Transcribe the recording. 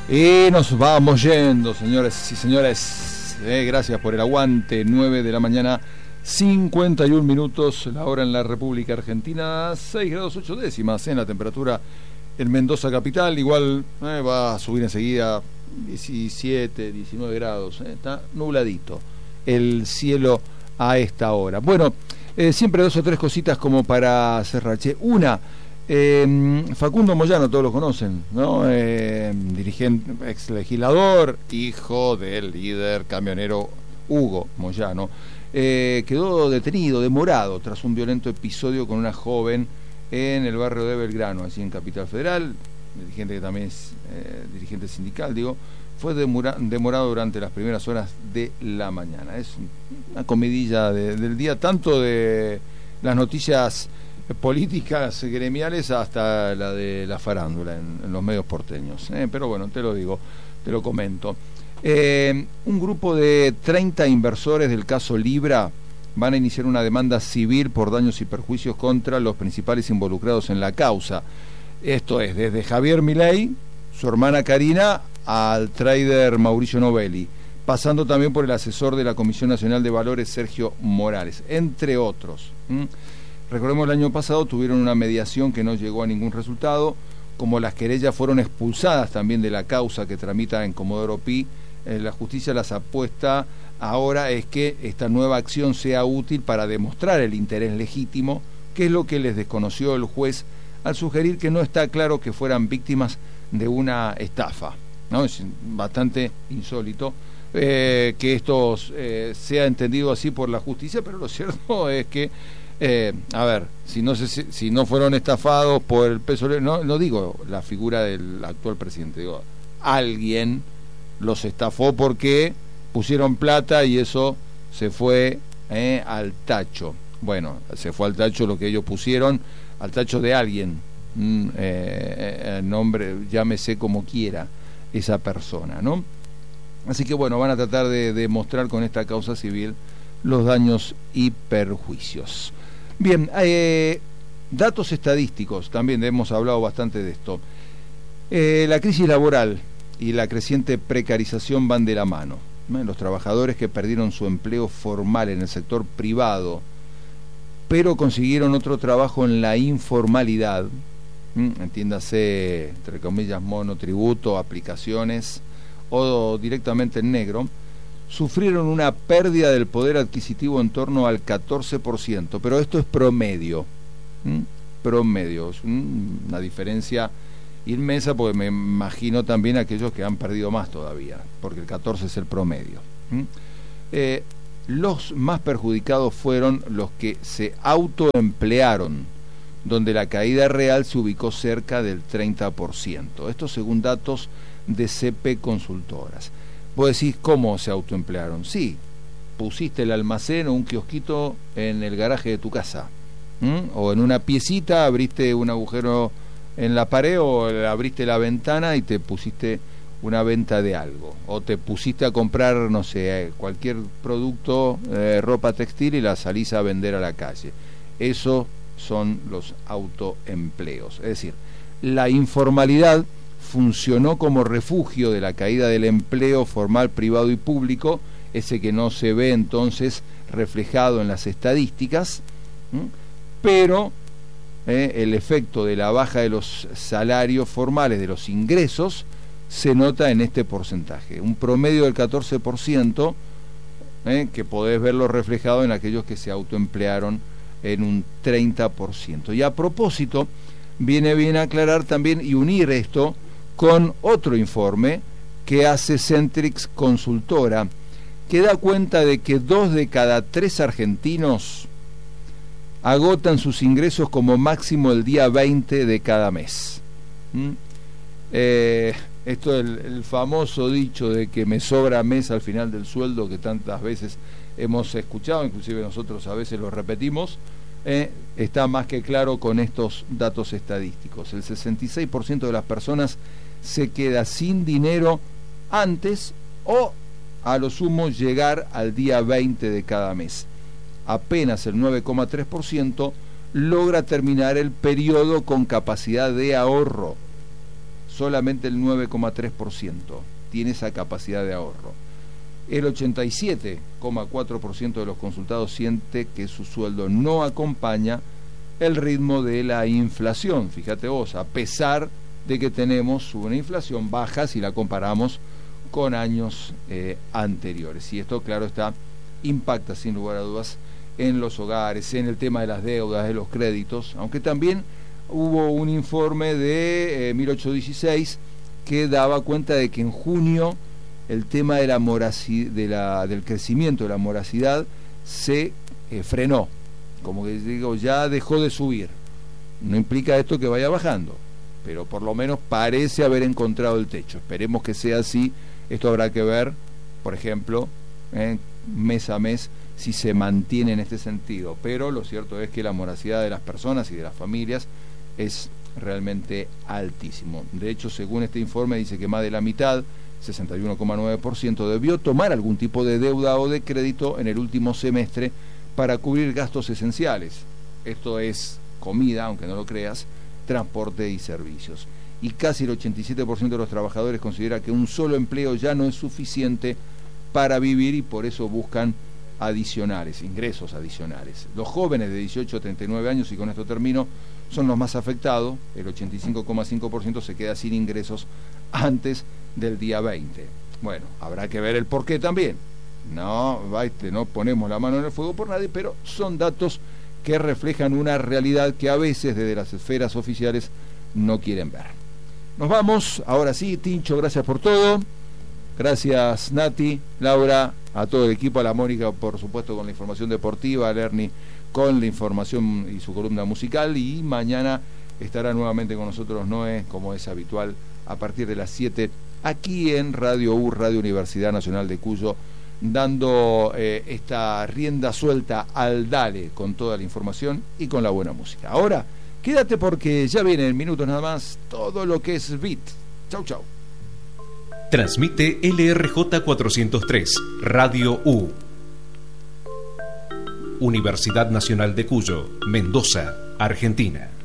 Y nos vamos yendo, señores y señores. Gracias por el aguante. 9 de la mañana, 51 minutos, la hora en la República Argentina, 6 grados 8 décimas en la temperatura en Mendoza capital. Igual va a subir enseguida 17, 19 grados. Está nubladito el cielo a esta hora. Bueno, siempre dos o tres cositas como para cerrar. Una, Facundo Moyano, todos lo conocen, ¿no? Dirigente, ex legislador, hijo del líder camionero Hugo Moyano, quedó detenido, demorado, tras un violento episodio con una joven en el barrio de Belgrano, allí en Capital Federal. Dirigente que también es dirigente sindical, fue demorado durante las primeras horas de la mañana. Es una comidilla del día, tanto de las noticias políticas gremiales hasta la de la farándula en los medios porteños. Pero bueno, te lo digo, te lo comento. Un grupo de 30 inversores del caso Libra van a iniciar una demanda civil por daños y perjuicios contra los principales involucrados en la causa. Esto es, desde Javier Milei, su hermana Karina, al trader Mauricio Novelli, pasando también por el asesor de la Comisión Nacional de Valores, Sergio Morales, entre otros. Recordemos, el año pasado tuvieron una mediación que no llegó a ningún resultado. Como las querellas fueron expulsadas también de la causa que tramita en Comodoro Pi, la justicia las apuesta ahora es que esta nueva acción sea útil para demostrar el interés legítimo, que es lo que les desconoció el juez al sugerir que no está claro que fueran víctimas de una estafa, ¿no? Es bastante insólito que esto sea entendido así por la justicia, pero lo cierto es que a ver, si no fueron estafados por el peso, no digo la figura del actual presidente, digo, alguien los estafó porque pusieron plata y eso se fue al tacho. Bueno, se fue al tacho lo que ellos pusieron, al tacho de alguien, nombre, llámese como quiera esa persona, ¿no? Así que bueno, van a tratar de demostrar con esta causa civil los daños y perjuicios. Bien, datos estadísticos, también hemos hablado bastante de esto. La crisis laboral y la creciente precarización van de la mano. Los trabajadores que perdieron su empleo formal en el sector privado, pero consiguieron otro trabajo en la informalidad, entiéndase, entre comillas, monotributo, aplicaciones o directamente en negro, sufrieron una pérdida del poder adquisitivo en torno al 14%, pero esto es promedio, promedio, es una diferencia inmensa, porque me imagino también aquellos que han perdido más todavía, porque el 14 es el promedio. Los más perjudicados fueron los que se autoemplearon, donde la caída real se ubicó cerca del 30%. Esto según datos de CP Consultoras. Vos decís, ¿cómo se autoemplearon? Sí, pusiste el almacén o un kiosquito en el garaje de tu casa, o en una piecita abriste un agujero en la pared, o abriste la ventana y te pusiste una venta de algo, o te pusiste a comprar, no sé, cualquier producto, ropa textil, y la salís a vender a la calle. Eso son los autoempleos. Es decir, la informalidad funcionó como refugio de la caída del empleo formal, privado y público, ese que no se ve entonces reflejado en las estadísticas, pero el efecto de la baja de los salarios formales, de los ingresos, se nota en este porcentaje, un promedio del 14%, que podés verlo reflejado en aquellos que se autoemplearon en un 30%. Y a propósito, viene bien aclarar también y unir esto con otro informe que hace Centrix Consultora, que da cuenta de que 2 de cada 3 argentinos agotan sus ingresos como máximo el día 20 de cada mes. Esto es el famoso dicho de que me sobra mes al final del sueldo, que tantas veces hemos escuchado, inclusive nosotros a veces lo repetimos. Está más que claro con estos datos estadísticos. El 66% de las personas se queda sin dinero antes o a lo sumo llegar al día 20 de cada mes. Apenas el 9,3% logra terminar el periodo con capacidad de ahorro. solamente el 9,3% tiene esa capacidad de ahorro. El 87,4% de los consultados siente que su sueldo no acompaña el ritmo de la inflación. Fíjate vos, a pesar de que tenemos una inflación baja si la comparamos con años anteriores. Y esto, claro está, impacta sin lugar a dudas en los hogares, en el tema de las deudas, de los créditos, aunque también hubo un informe de 1816 que daba cuenta de que en junio el tema de del crecimiento de la morosidad se frenó, como que digo, ya dejó de subir. No implica esto que vaya bajando, pero por lo menos parece haber encontrado el techo. Esperemos que sea así. Esto habrá que ver, por ejemplo, mes a mes, si se mantiene en este sentido, pero lo cierto es que la morosidad de las personas y de las familias es realmente altísimo. De hecho, según este informe, dice que más de la mitad, 61,9%, debió tomar algún tipo de deuda o de crédito en el último semestre para cubrir gastos esenciales. Esto es comida, aunque no lo creas, transporte y servicios. Y casi el 87% de los trabajadores considera que un solo empleo ya no es suficiente para vivir y por eso buscan adicionales, ingresos adicionales. Los jóvenes de 18 a 39 años, y con esto termino, son los más afectados. El 85,5% se queda sin ingresos antes del día 20. Bueno, habrá que ver el porqué también. No ponemos la mano en el fuego por nadie, pero son datos que reflejan una realidad que a veces desde las esferas oficiales no quieren ver. Nos vamos, ahora sí, Tincho, gracias por todo. Gracias, Nati, Laura, a todo el equipo, a la Mónica, por supuesto, con la información deportiva, a Lerny con la información y su columna musical, y mañana estará nuevamente con nosotros Noé, como es habitual, a partir de las 7, aquí en Radio U, Radio Universidad Nacional de Cuyo, dando esta rienda suelta al dale con toda la información y con la buena música. Ahora, quédate porque ya viene en minutos nada más todo lo que es Beat. Chau, chau. Transmite LRJ 403, Radio U. Universidad Nacional de Cuyo, Mendoza, Argentina.